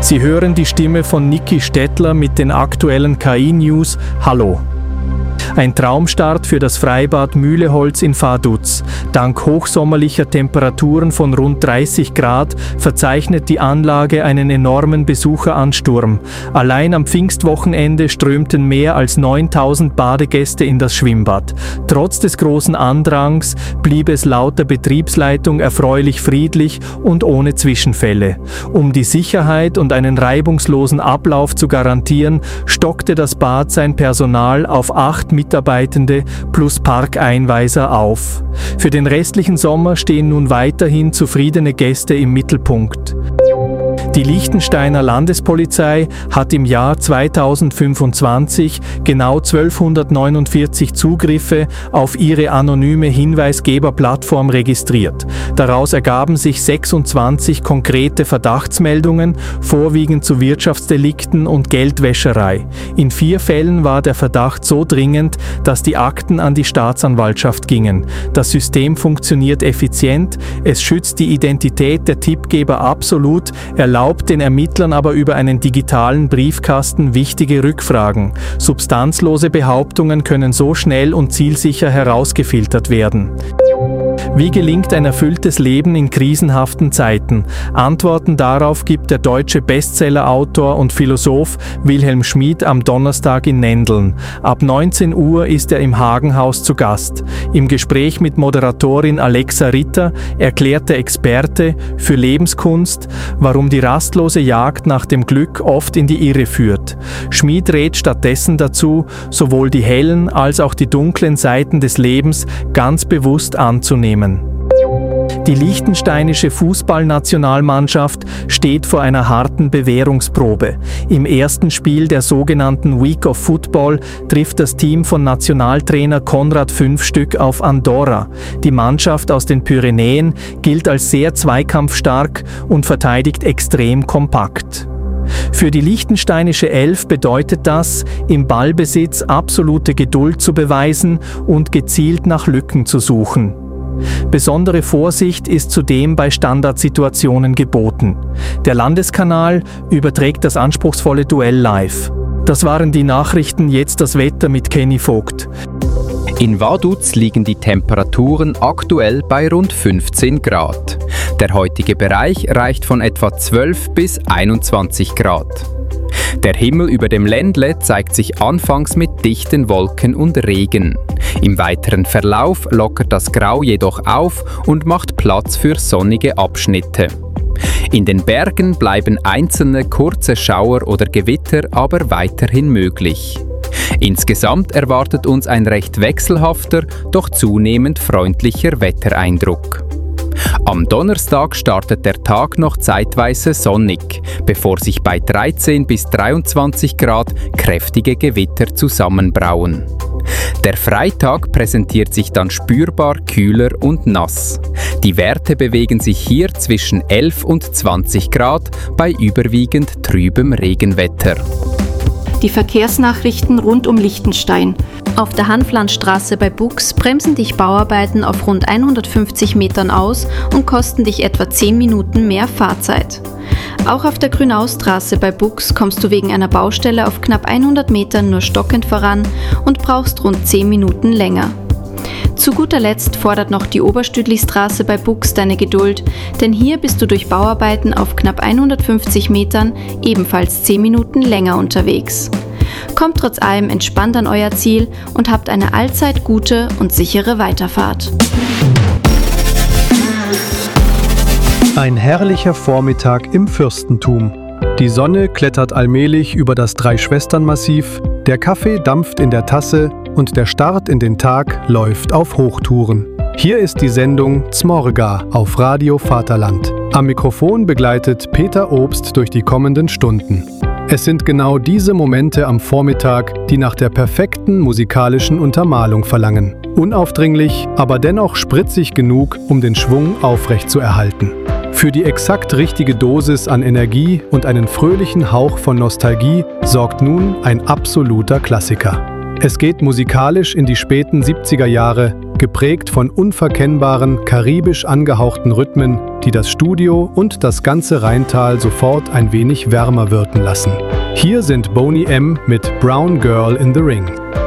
Sie hören die Stimme von Niki Stettler mit den aktuellen KI-News. Hallo! Ein Traumstart für das Freibad Mühleholz in Vaduz. Dank hochsommerlicher Temperaturen von rund 30 Grad verzeichnet die Anlage einen enormen Besucheransturm. Allein am Pfingstwochenende strömten mehr als 9000 Badegäste in das Schwimmbad. Trotz des großen Andrangs blieb es laut der Betriebsleitung erfreulich friedlich und ohne Zwischenfälle. Um die Sicherheit und einen reibungslosen Ablauf zu garantieren, stockte das Bad sein Personal auf 8 Mitarbeitende plus Parkeinweiser auf. Für den restlichen Sommer stehen nun weiterhin zufriedene Gäste im Mittelpunkt. Die Liechtensteiner Landespolizei hat im Jahr 2025 genau 1249 Zugriffe auf ihre anonyme Hinweisgeberplattform registriert. Daraus ergaben sich 26 konkrete Verdachtsmeldungen, vorwiegend zu Wirtschaftsdelikten und Geldwäscherei. In 4 Fällen war der Verdacht so dringend, dass die Akten an die Staatsanwaltschaft gingen. Das System funktioniert effizient, es schützt die Identität der Tippgeber absolut, erlaubt den Ermittlern aber über einen digitalen Briefkasten wichtige Rückfragen. Substanzlose Behauptungen können so schnell und zielsicher herausgefiltert werden. Wie gelingt ein erfülltes Leben in krisenhaften Zeiten? Antworten darauf gibt der deutsche Bestsellerautor und Philosoph Wilhelm Schmid am Donnerstag in Nendeln. Ab 19 Uhr ist er im Hagenhaus zu Gast. Im Gespräch mit Moderatorin Alexa Ritter erklärt der Experte für Lebenskunst, warum die rastlose Jagd nach dem Glück oft in die Irre führt. Schmid rät stattdessen dazu, sowohl die hellen als auch die dunklen Seiten des Lebens ganz bewusst anzunehmen. Die liechtensteinische Fußballnationalmannschaft steht vor einer harten Bewährungsprobe. Im ersten Spiel der sogenannten Week of Football trifft das Team von Nationaltrainer Konrad Fünfstück auf Andorra. Die Mannschaft aus den Pyrenäen gilt als sehr zweikampfstark und verteidigt extrem kompakt. Für die liechtensteinische Elf bedeutet das, im Ballbesitz absolute Geduld zu beweisen und gezielt nach Lücken zu suchen. Besondere Vorsicht ist zudem bei Standardsituationen geboten. Der Landeskanal überträgt das anspruchsvolle Duell live. Das waren die Nachrichten, jetzt das Wetter mit Kenny Vogt. In Vaduz liegen die Temperaturen aktuell bei rund 15 Grad. Der heutige Bereich reicht von etwa 12 bis 21 Grad. Der Himmel über dem Ländle zeigt sich anfangs mit dichten Wolken und Regen. Im weiteren Verlauf lockert das Grau jedoch auf und macht Platz für sonnige Abschnitte. In den Bergen bleiben einzelne kurze Schauer oder Gewitter aber weiterhin möglich. Insgesamt erwartet uns ein recht wechselhafter, doch zunehmend freundlicher Wettereindruck. Am Donnerstag startet der Tag noch zeitweise sonnig, bevor sich bei 13 bis 23 Grad kräftige Gewitter zusammenbrauen. Der Freitag präsentiert sich dann spürbar kühler und nass. Die Werte bewegen sich hier zwischen 11 und 20 Grad bei überwiegend trübem Regenwetter. Die Verkehrsnachrichten rund um Liechtenstein. Auf der Hanflandstraße bei Bux bremsen dich Bauarbeiten auf rund 150 Metern aus und kosten dich etwa 10 Minuten mehr Fahrzeit. Auch auf der Grünaustraße bei Bux kommst du wegen einer Baustelle auf knapp 100 Metern nur stockend voran und brauchst rund 10 Minuten länger. Zu guter Letzt fordert noch die Oberstüdlistraße bei Bux deine Geduld, denn hier bist du durch Bauarbeiten auf knapp 150 Metern ebenfalls 10 Minuten länger unterwegs. Kommt trotz allem entspannt an euer Ziel und habt eine allzeit gute und sichere Weiterfahrt. Ein herrlicher Vormittag im Fürstentum. Die Sonne klettert allmählich über das Dreischwestern-Massiv, der Kaffee dampft in der Tasse und der Start in den Tag läuft auf Hochtouren. Hier ist die Sendung Zmorga auf Radio Vaterland. Am Mikrofon begleitet Peter Obst durch die kommenden Stunden. Es sind genau diese Momente am Vormittag, die nach der perfekten musikalischen Untermalung verlangen. Unaufdringlich, aber dennoch spritzig genug, um den Schwung aufrechtzuerhalten. Für die exakt richtige Dosis an Energie und einen fröhlichen Hauch von Nostalgie sorgt nun ein absoluter Klassiker. Es geht musikalisch in die späten 70er Jahre, geprägt von unverkennbaren, karibisch angehauchten Rhythmen, die das Studio und das ganze Rheintal sofort ein wenig wärmer wirken lassen. Hier sind Boney M. mit Brown Girl in the Ring.